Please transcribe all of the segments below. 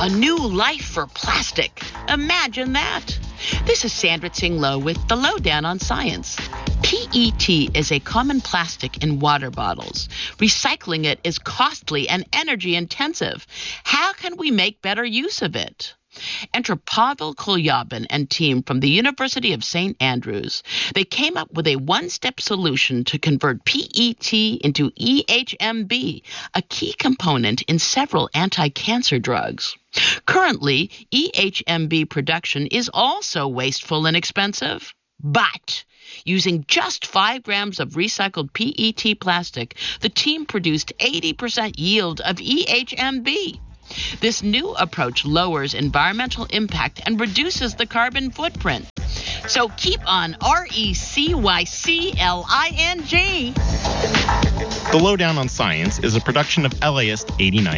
A new life for plastic. Imagine that. This is Sandra Tsing Loh with The Lowdown on Science. PET is a common plastic in water bottles. Recycling it is costly and energy intensive. How can we make better use of it? Enter Pavel Kolyabin and team from the University of St. Andrews. They came up with a one-step solution to convert PET into EHMB, a key component in several anti-cancer drugs. Currently, EHMB production is also wasteful and expensive. But using just 5 grams of recycled PET plastic, the team produced 80% yield of EHMB. This new approach lowers environmental impact and reduces the carbon footprint. So keep on RECYCLING. The Lowdown on Science is a production of LAist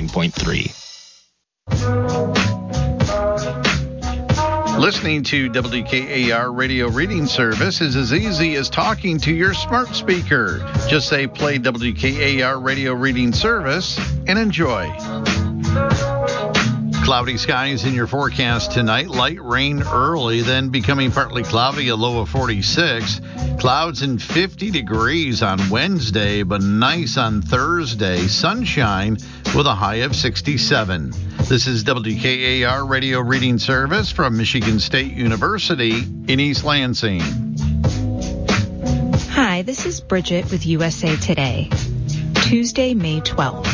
89.3. Listening to WKAR Radio Reading Service is as easy as talking to your smart speaker. Just say play WKAR Radio Reading Service and enjoy. Cloudy skies in your forecast tonight. Light rain early, then becoming partly cloudy, a low of 46. Clouds and 50 degrees on Wednesday, but nice on Thursday. Sunshine with a high of 67. This is WKAR Radio Reading Service from Michigan State University in East Lansing. Hi, this is Bridget with USA Today. Tuesday, May 12th.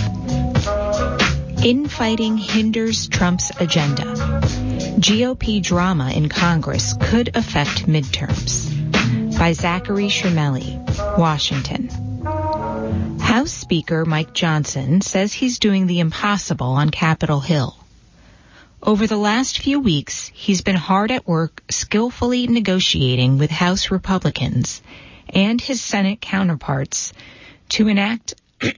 Infighting hinders Trump's agenda. GOP drama in Congress could affect midterms. By Zachary Shermelli, Washington. House Speaker Mike Johnson says he's doing the impossible on Capitol Hill. Over the last few weeks, he's been hard at work skillfully negotiating with House Republicans and his Senate counterparts to enact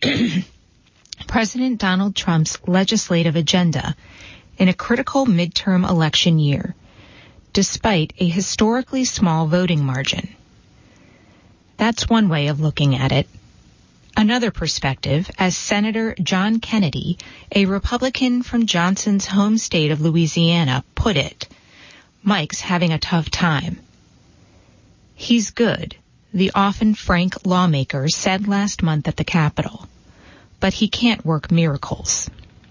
President Donald Trump's legislative agenda in a critical midterm election year, despite a historically small voting margin. That's one way of looking at it. Another perspective, as Senator John Kennedy, a Republican from Johnson's home state of Louisiana, put it, Mike's having a tough time. He's good, the often frank lawmaker said last month at the Capitol. But he can't work miracles.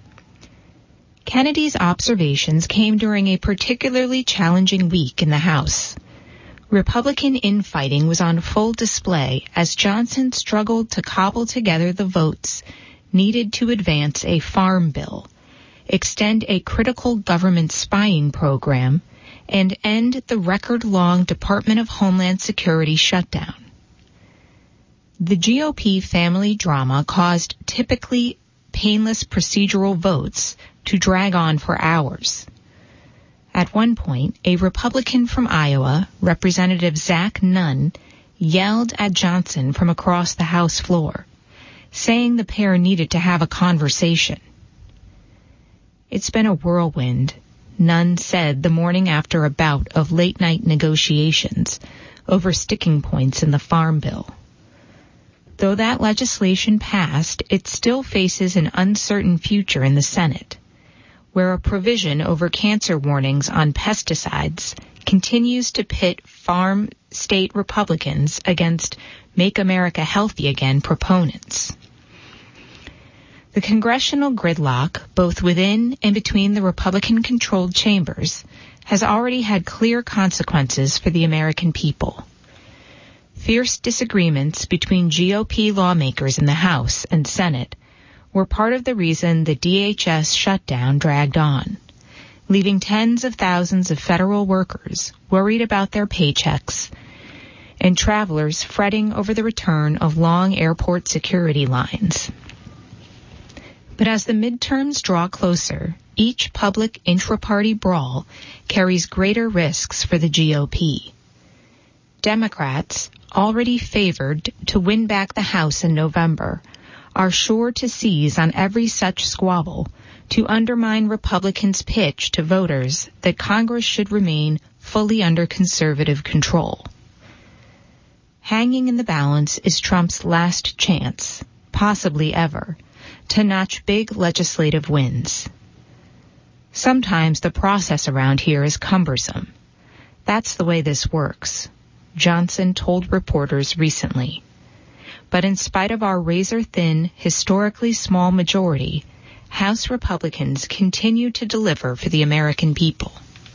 Kennedy's observations came during a particularly challenging week in the House. Republican infighting was on full display as Johnson struggled to cobble together the votes needed to advance a farm bill, extend a critical government spying program, and end the record-long Department of Homeland Security shutdown. The GOP family drama caused typically painless procedural votes to drag on for hours. At one point, a Republican from Iowa, Representative Zach Nunn, yelled at Johnson from across the House floor, saying the pair needed to have a conversation. It's been a whirlwind, Nunn said the morning after a bout of late-night negotiations over sticking points in the farm bill. Though that legislation passed, it still faces an uncertain future in the Senate, where a provision over cancer warnings on pesticides continues to pit farm state Republicans against Make America Healthy Again proponents. The congressional gridlock, both within and between the Republican-controlled chambers, has already had clear consequences for the American people. Fierce disagreements between GOP lawmakers in the House and Senate were part of the reason the DHS shutdown dragged on, leaving tens of thousands of federal workers worried about their paychecks and travelers fretting over the return of long airport security lines. But as the midterms draw closer, each public intra-party brawl carries greater risks for the GOP. Democrats, already favored to win back the House in November, are sure to seize on every such squabble to undermine Republicans' pitch to voters that Congress should remain fully under conservative control. Hanging in the balance is Trump's last chance, possibly ever, to notch big legislative wins. Sometimes the process around here is cumbersome. That's the way this works, Johnson told reporters recently. But in spite of our razor-thin, historically small majority, House Republicans continue to deliver for the American people.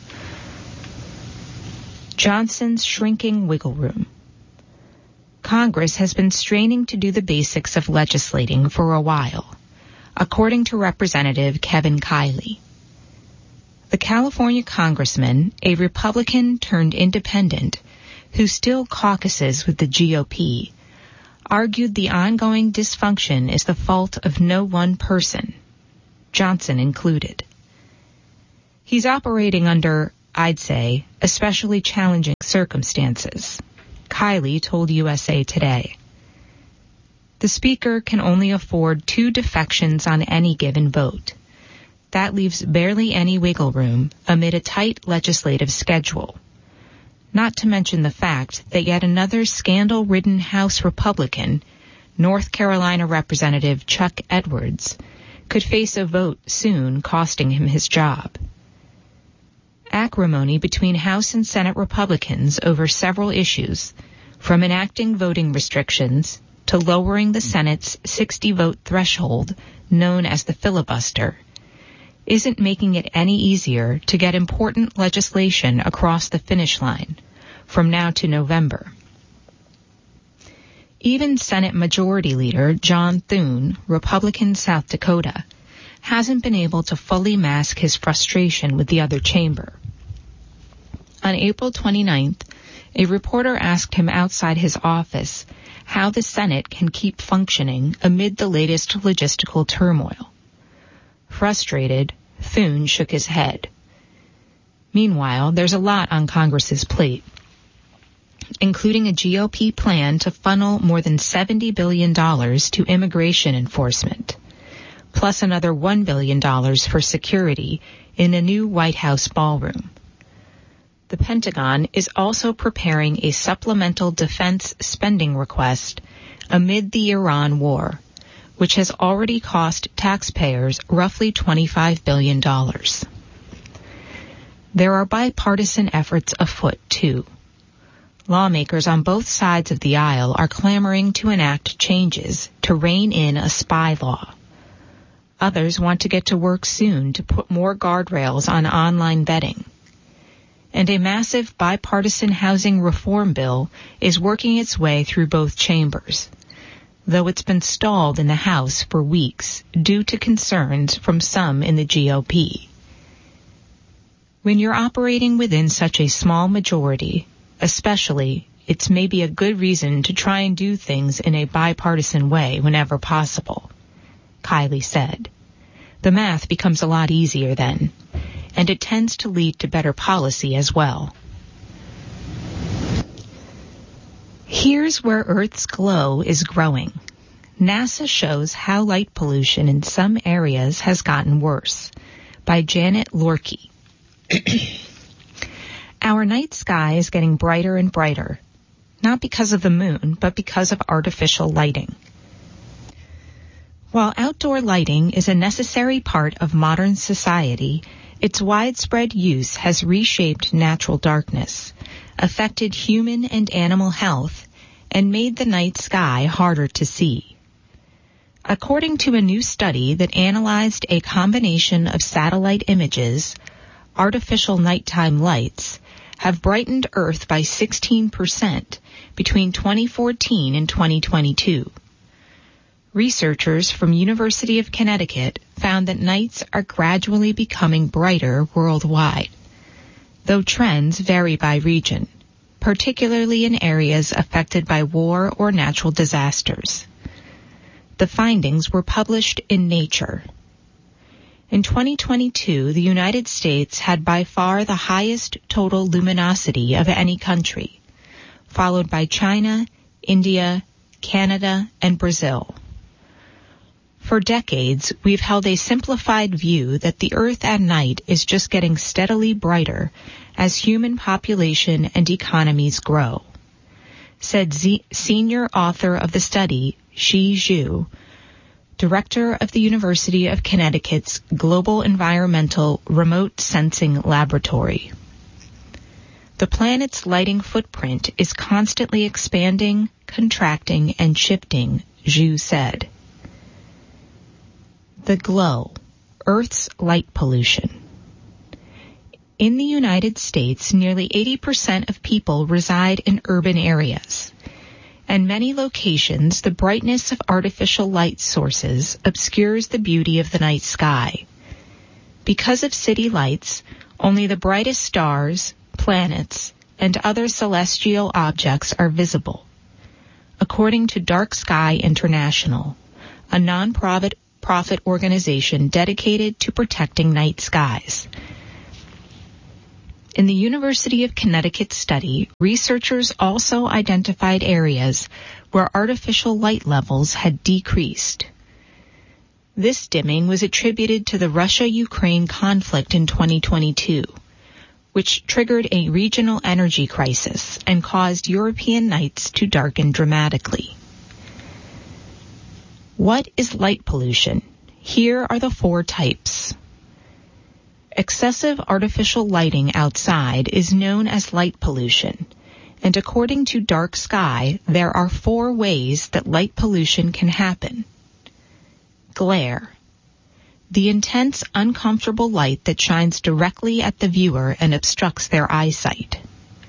Johnson's shrinking wiggle room. Congress has been straining to do the basics of legislating for a while, according to Representative Kevin Kiley. The California congressman, a Republican turned independent, who still caucuses with the GOP, argued the ongoing dysfunction is the fault of no one person, Johnson included. He's operating under, I'd say, especially challenging circumstances, Kiley told USA Today. The Speaker can only afford 2 defections on any given vote. That leaves barely any wiggle room amid a tight legislative schedule. Not to mention the fact that yet another scandal-ridden House Republican, North Carolina Representative Chuck Edwards, could face a vote soon costing him his job. Acrimony between House and Senate Republicans over several issues, from enacting voting restrictions to lowering the Senate's 60-vote threshold, known as the filibuster, isn't making it any easier to get important legislation across the finish line from now to November. Even Senate Majority Leader John Thune, Republican South Dakota, hasn't been able to fully mask his frustration with the other chamber. On April 29th, a reporter asked him outside his office how the Senate can keep functioning amid the latest logistical turmoil. Frustrated, Thune shook his head. Meanwhile, there's a lot on Congress's plate, including a GOP plan to funnel more than $70 billion to immigration enforcement, plus another $1 billion for security in a new White House ballroom. The Pentagon is also preparing a supplemental defense spending request amid the Iran war, which has already cost taxpayers roughly $25 billion. There are bipartisan efforts afoot, too. Lawmakers on both sides of the aisle are clamoring to enact changes to rein in a spy law. Others want to get to work soon to put more guardrails on online betting. And a massive bipartisan housing reform bill is working its way through both chambers, though it's been stalled in the House for weeks due to concerns from some in the GOP. When you're operating within such a small majority, especially, it's maybe a good reason to try and do things in a bipartisan way whenever possible, Kiley said. The math becomes a lot easier then, and it tends to lead to better policy as well. Here's where Earth's glow is growing. NASA shows how light pollution in some areas has gotten worse, by Janet Lorkey. Our night sky is getting brighter and brighter, not because of the moon, but because of artificial lighting. While outdoor lighting is a necessary part of modern society, its widespread use has reshaped natural darkness, affected human and animal health, and made the night sky harder to see. According to a new study that analyzed a combination of satellite images, artificial nighttime lights have brightened Earth by 16% between 2014 and 2022. Researchers from University of Connecticut found that nights are gradually becoming brighter worldwide, though trends vary by region, particularly in areas affected by war or natural disasters. The findings were published in Nature. In 2022, the United States had by far the highest total luminosity of any country, followed by China, India, Canada, and Brazil. For decades, we've held a simplified view that the Earth at night is just getting steadily brighter as human population and economies grow, said senior author of the study, Shi Zhu, director of the University of Connecticut's Global Environmental Remote Sensing Laboratory. The planet's lighting footprint is constantly expanding, contracting, and shifting, Zhu said. The glow, Earth's light pollution. In the United States, nearly 80% of people reside in urban areas. In many locations, the brightness of artificial light sources obscures the beauty of the night sky. Because of city lights, only the brightest stars, planets, and other celestial objects are visible. According to Dark Sky International, a non-profit organization dedicated to protecting night skies. In the University of Connecticut study, researchers also identified areas where artificial light levels had decreased. This dimming was attributed to the Russia-Ukraine conflict in 2022, which triggered a regional energy crisis and caused European nights to darken dramatically. What is light pollution? Here are the 4 types. Excessive artificial lighting outside is known as light pollution, and according to Dark Sky, there are 4 ways that light pollution can happen. Glare. The intense, uncomfortable light that shines directly at the viewer and obstructs their eyesight.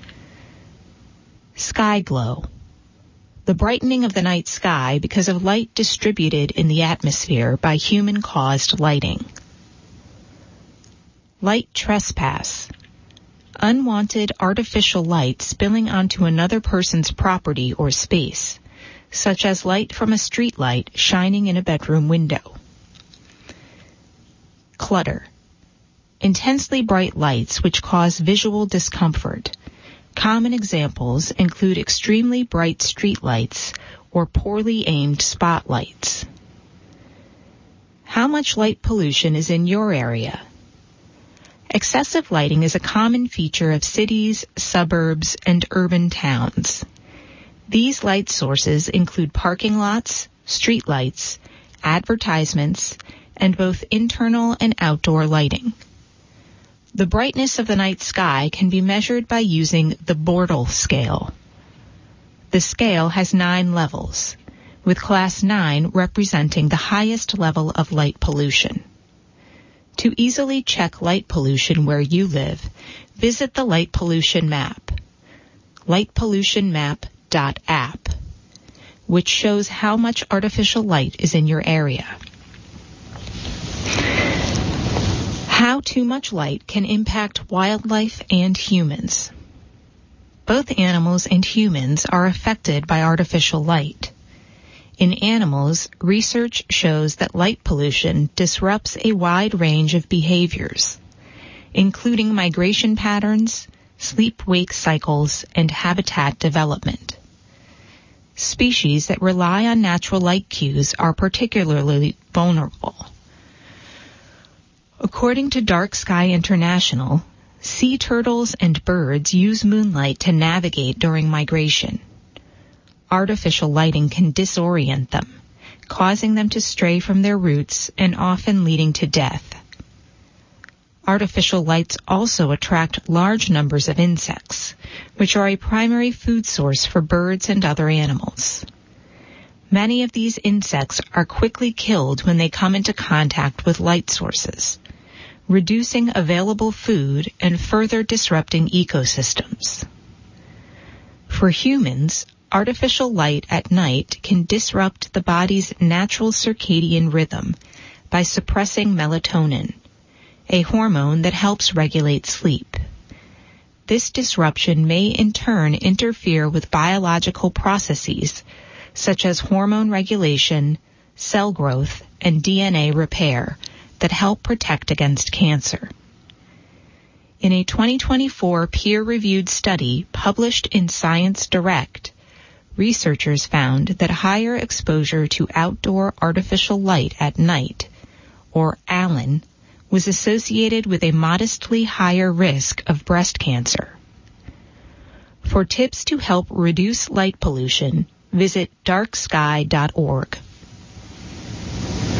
Sky glow. The brightening of the night sky because of light distributed in the atmosphere by human-caused lighting. Light trespass. Unwanted artificial light spilling onto another person's property or space, such as light from a street light shining in a bedroom window. Clutter. Intensely bright lights which cause visual discomfort. Common examples include extremely bright street lights or poorly aimed spotlights. How much light pollution is in your area? Excessive lighting is a common feature of cities, suburbs, and urban towns. These light sources include parking lots, street lights, advertisements, and both internal and outdoor lighting. The brightness of the night sky can be measured by using the Bortle scale. The scale has 9 levels, with Class 9 representing the highest level of light pollution. To easily check light pollution where you live, visit the Light Pollution Map, lightpollutionmap.app, which shows how much artificial light is in your area. How too much light can impact wildlife and humans. Both animals and humans are affected by artificial light. In animals, research shows that light pollution disrupts a wide range of behaviors, including migration patterns, sleep-wake cycles, and habitat development. Species that rely on natural light cues are particularly vulnerable. According to Dark Sky International, sea turtles and birds use moonlight to navigate during migration. Artificial lighting can disorient them, causing them to stray from their routes and often leading to death. Artificial lights also attract large numbers of insects, which are a primary food source for birds and other animals. Many of these insects are quickly killed when they come into contact with light sources, reducing available food and further disrupting ecosystems. For humans, artificial light at night can disrupt the body's natural circadian rhythm by suppressing melatonin, a hormone that helps regulate sleep. This disruption may in turn interfere with biological processes such as hormone regulation, cell growth, and DNA repair that help protect against cancer. In a 2024 peer-reviewed study published in Science Direct, researchers found that higher exposure to outdoor artificial light at night, or ALAN, was associated with a modestly higher risk of breast cancer. For tips to help reduce light pollution, visit darksky.org.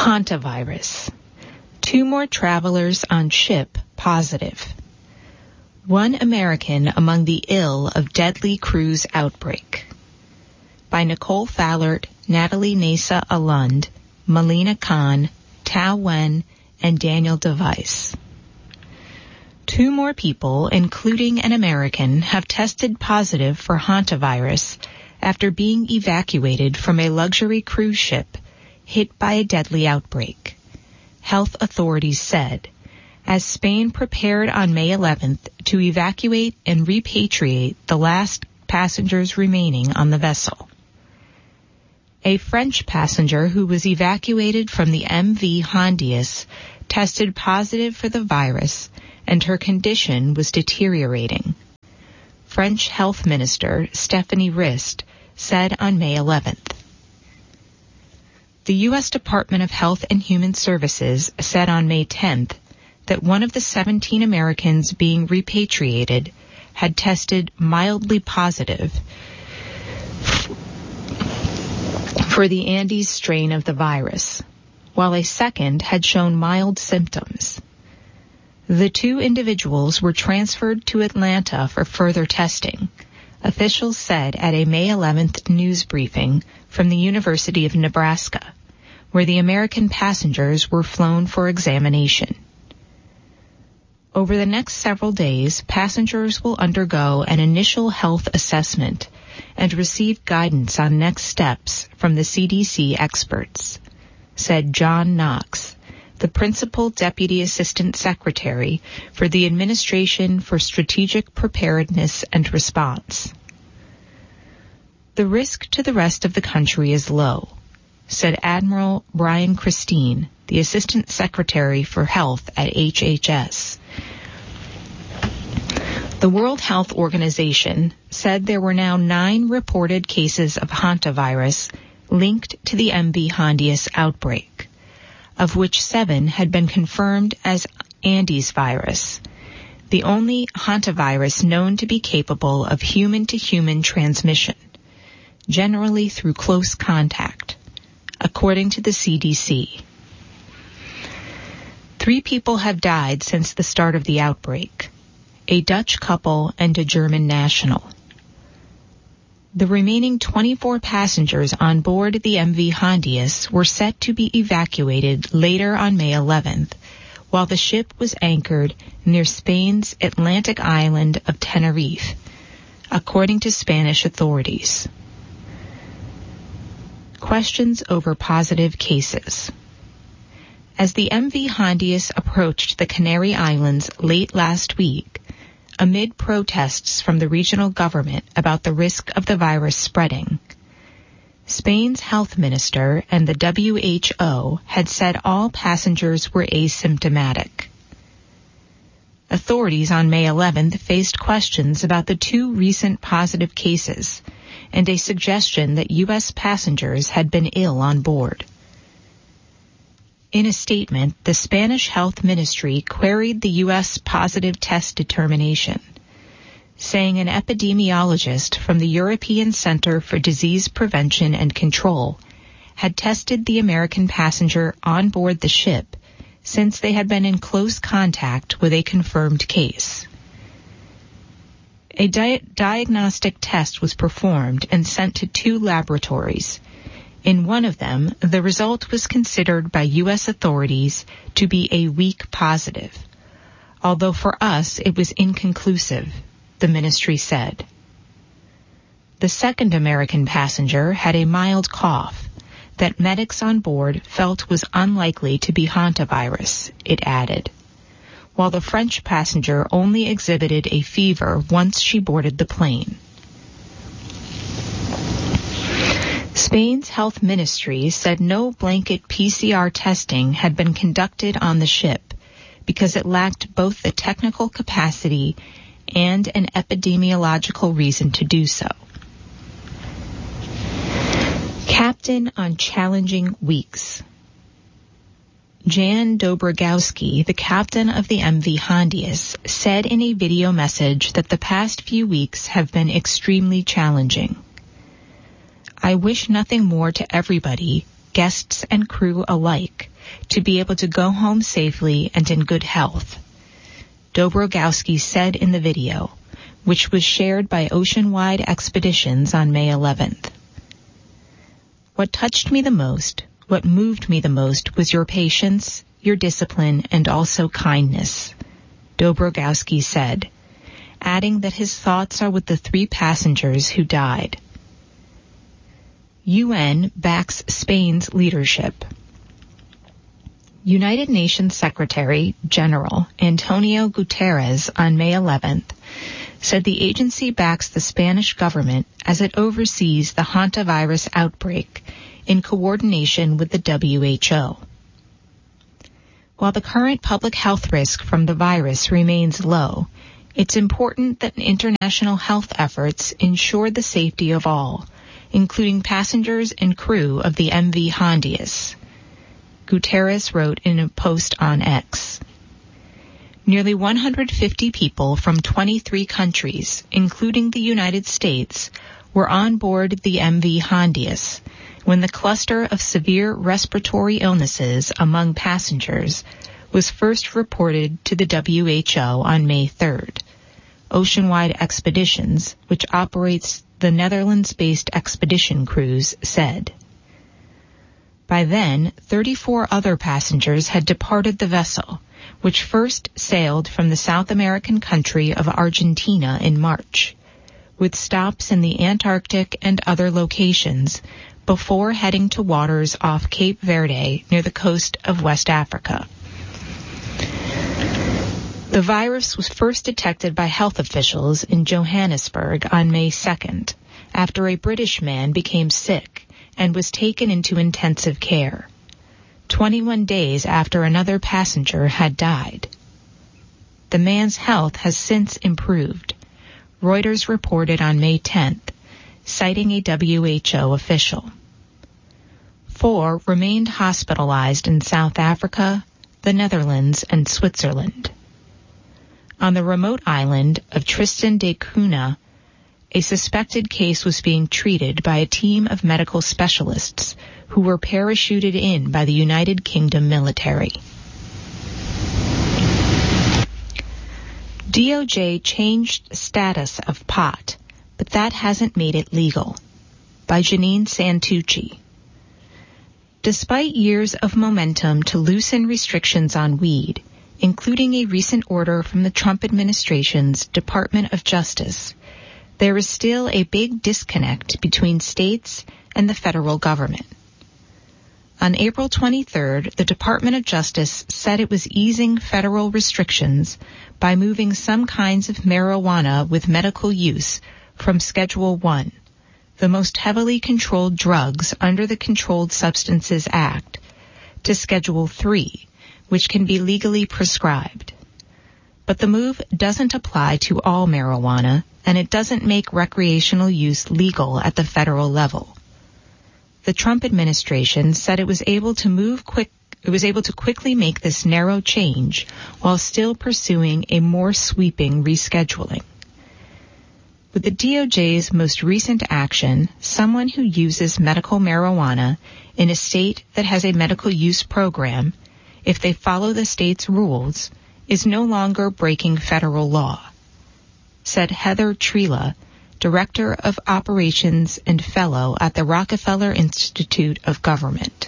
Hantavirus. 2 more travelers on ship positive. 1 American among the ill of deadly cruise outbreak. By Nicole Fallert, Natalie Nasa Alund, Melina Khan, Tao Wen, and Daniel DeVice. 2 more people, including an American, have tested positive for hantavirus after being evacuated from a luxury cruise ship hit by a deadly outbreak, health authorities said, as Spain prepared on May 11th to evacuate and repatriate the last passengers remaining on the vessel. A French passenger who was evacuated from the MV Hondius tested positive for the virus, and her condition was deteriorating. French Health Minister Stephanie Rist said on May 11th. The U.S. Department of Health and Human Services said on May 10th that one of the 17 Americans being repatriated had tested mildly positive for the Andes strain of the virus, while a second had shown mild symptoms. The 2 individuals were transferred to Atlanta for further testing, officials said at a May 11th news briefing from the University of Nebraska, where the American passengers were flown for examination. Over the next several days, passengers will undergo an initial health assessment and receive guidance on next steps from the CDC experts, said John Knox, the Principal Deputy Assistant Secretary for the Administration for Strategic Preparedness and Response. The risk to the rest of the country is low, said Admiral Brian Christine, the Assistant Secretary for Health at HHS. The World Health Organization said there were now 9 reported cases of hantavirus linked to the MV Hondius outbreak, of which 7 had been confirmed as Andes virus, the only hantavirus known to be capable of human-to-human transmission, generally through close contact, according to the CDC. 3 people have died since the start of the outbreak, a Dutch couple and a German national. The remaining 24 passengers on board the MV Hondius were set to be evacuated later on May 11th, while the ship was anchored near Spain's Atlantic island of Tenerife, according to Spanish authorities. Questions over positive cases. As the MV Hondius approached the Canary Islands late last week, amid protests from the regional government about the risk of the virus spreading, Spain's health minister and the WHO had said all passengers were asymptomatic. Authorities on May 11th faced questions about the 2 recent positive cases and a suggestion that U.S. passengers had been ill on board. In a statement, the Spanish Health Ministry queried the U.S. positive test determination, saying an epidemiologist from the European Center for Disease Prevention and Control had tested the American passenger on board the ship since they had been in close contact with a confirmed case. A diagnostic test was performed and sent to 2 laboratories. In one of them, the result was considered by U.S. authorities to be a weak positive, although for us it was inconclusive, the ministry said. The second American passenger had a mild cough that medics on board felt was unlikely to be hantavirus, it added, while the French passenger only exhibited a fever once she boarded the plane. Spain's health ministry said no blanket PCR testing had been conducted on the ship because it lacked both the technical capacity and an epidemiological reason to do so. Captain on challenging weeks. Jan Dobrogowski, the captain of the MV Hondius, said in a video message that the past few weeks have been extremely challenging. I wish nothing more to everybody, guests and crew alike, to be able to go home safely and in good health. Dobrogowski said in the video, which was shared by Oceanwide Expeditions on May 11th. What touched me the most, what moved me the most was your patience, your discipline, and also kindness, Dobrogowski said, adding that his thoughts are with the 3 passengers who died. UN backs Spain's leadership. United Nations Secretary General Antonio Guterres on May 11th said the agency backs the Spanish government as it oversees the hantavirus outbreak in coordination with the WHO. While the current public health risk from the virus remains low, it's important that international health efforts ensure the safety of all, including passengers and crew of the MV Hondias, Guterres wrote in a post on X. Nearly 150 people from 23 countries, including the United States, were on board the MV Hondias when the cluster of severe respiratory illnesses among passengers was first reported to the WHO on May 3rd. Oceanwide Expeditions, which operates the Netherlands-based expedition cruise, said. By then, 34 other passengers had departed the vessel, which first sailed from the South American country of Argentina in March, with stops in the Antarctic and other locations before heading to waters off Cape Verde near the coast of West Africa. The virus was first detected by health officials in Johannesburg on May 2nd, after a British man became sick and was taken into intensive care, 21 days after another passenger had died. The man's health has since improved, Reuters reported on May 10th, citing a WHO official. 4 remained hospitalized in South Africa, the Netherlands, and Switzerland. On the remote island of Tristan da Cunha, a suspected case was being treated by a team of medical specialists who were parachuted in by the United Kingdom military. DOJ changed status of pot, but that hasn't made it legal. By Janine Santucci. Despite years of momentum to loosen restrictions on weed, including a recent order from the Trump administration's Department of Justice, there is still a big disconnect between states and the federal government. On April 23rd, the Department of Justice said it was easing federal restrictions by moving some kinds of marijuana with medical use from Schedule 1, the most heavily controlled drugs under the Controlled Substances Act, to Schedule 3, which can be legally prescribed. But the move doesn't apply to all marijuana, and it doesn't make recreational use legal at the federal level. The Trump administration said it was able to quickly make this narrow change while still pursuing a more sweeping rescheduling. With the DOJ's most recent action, someone who uses medical marijuana in a state that has a medical use program, if they follow the state's rules, is no longer breaking federal law, said Heather Trela, Director of Operations and Fellow at the Rockefeller Institute of Government.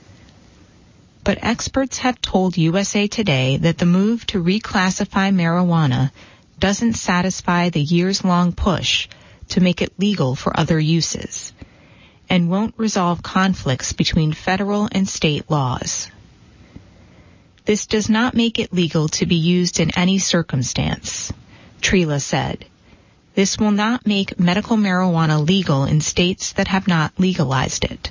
But experts have told USA Today that the move to reclassify marijuana doesn't satisfy the years-long push to make it legal for other uses, and won't resolve conflicts between federal and state laws. This does not make it legal to be used in any circumstance, Trela said. This will not make medical marijuana legal in states that have not legalized it.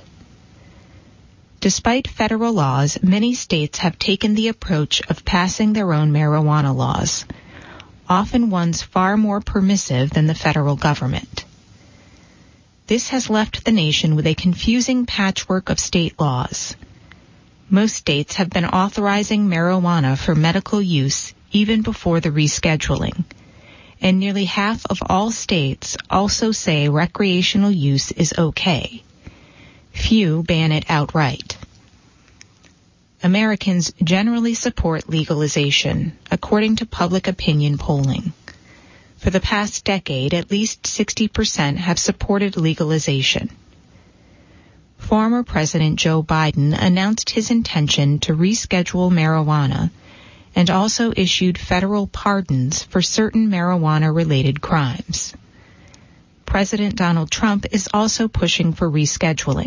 Despite federal laws, many states have taken the approach of passing their own marijuana laws, often ones far more permissive than the federal government. This has left the nation with a confusing patchwork of state laws. Most states have been authorizing marijuana for medical use even before the rescheduling, and nearly half of all states also say recreational use is okay. Few ban it outright. Americans generally support legalization, according to public opinion polling. For the past decade, at least 60% have supported legalization. Former President Joe Biden announced his intention to reschedule marijuana and also issued federal pardons for certain marijuana-related crimes. President Donald Trump is also pushing for rescheduling.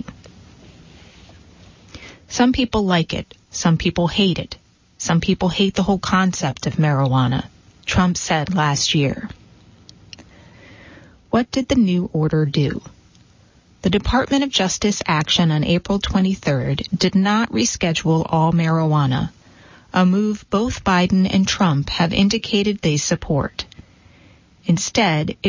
Some people like it. Some people hate it. Some people hate the whole concept of marijuana, Trump said last year. What did the new order do? The Department of Justice action on April 23rd did not reschedule all marijuana, a move both Biden and Trump have indicated they support. Instead, it